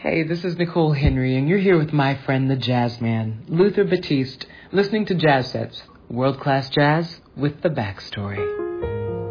Hey, this is Nicole Henry, and you're here with my friend, the jazz man, Luther Batiste, listening to Jazz Sets, world-class jazz with the backstory.